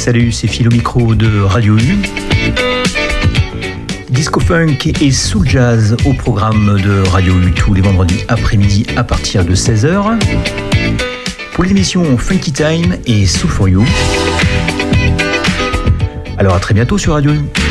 Salut, c'est Phil au micro de Radio U. Disco Funk et Soul Jazz au programme de Radio U tous les vendredis après-midi à partir de 16h. Pour l'émission Funky Time et Soul for You. Alors à très bientôt sur Radio U.